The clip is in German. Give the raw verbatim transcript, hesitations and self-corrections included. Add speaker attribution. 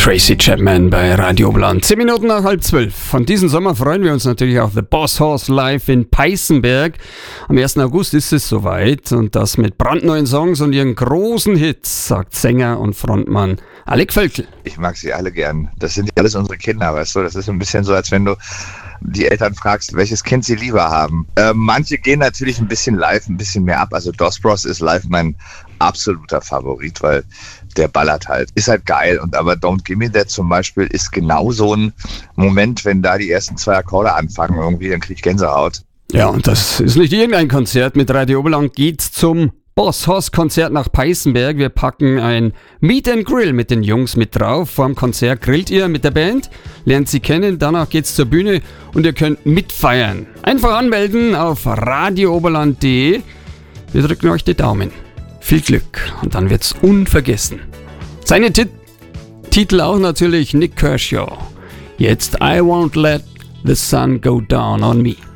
Speaker 1: Tracy Chapman bei Radio Oberland. Zehn Minuten nach halb zwölf. Von diesem Sommer freuen wir uns natürlich auf The Boss Horse Live in Peißenberg. Am ersten August ist es soweit und das mit brandneuen Songs und ihren großen Hits, sagt Sänger und Frontmann Alec Völkel.
Speaker 2: Ich mag sie alle gern. Das sind alles unsere Kinder, weißt du. Das ist ein bisschen so, als wenn du die Eltern fragst, welches Kind sie lieber haben. Äh, manche gehen natürlich ein bisschen live, ein bisschen mehr ab. Also Dos Bros ist live mein absoluter Favorit, weil der ballert halt. Ist halt geil. Und aber Don't Gimme That zum Beispiel ist genau so ein Moment, wenn da die ersten zwei Akkorde anfangen irgendwie, dann krieg ich Gänsehaut.
Speaker 1: Ja, und das ist nicht irgendein Konzert. Mit Radio Oberland geht's zum Boss Horse Konzert nach Peißenberg. Wir packen ein Meet and Grill mit den Jungs mit drauf. Vor dem Konzert grillt ihr mit der Band, lernt sie kennen, danach geht's zur Bühne und ihr könnt mitfeiern. Einfach anmelden auf radio oberland punkt de. Wir drücken euch die Daumen. Viel Glück und dann wird's unvergessen. Seine Tit- Titel auch natürlich Nik Kershaw. Jetzt I Won't Let the Sun Go Down on Me.